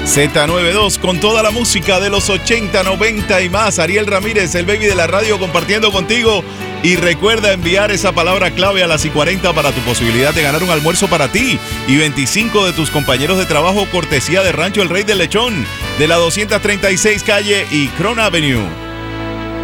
Z92 con toda la música de los 80, 90 y más. Ariel Ramírez, el baby de la radio, compartiendo contigo. Y recuerda enviar esa palabra clave a las y 40 para tu posibilidad de ganar un almuerzo para ti y 25 de tus compañeros de trabajo, cortesía de Rancho El Rey del Lechón, de la 236 calle y Cron Avenue.